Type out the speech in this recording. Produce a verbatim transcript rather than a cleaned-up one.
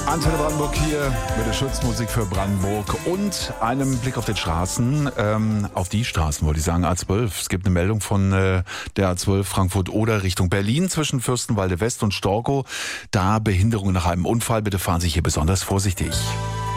Antenne Brandenburg hier mit der Schutzmusik für Brandenburg und einem Blick auf den Straßen, ähm, auf die Straßen, wollte ich sagen, A zwölf. Es gibt eine Meldung von äh, der A zwölf Frankfurt-Oder Richtung Berlin zwischen Fürstenwalde West und Storkow. Da Behinderung nach einem Unfall. Bitte fahren Sie hier besonders vorsichtig.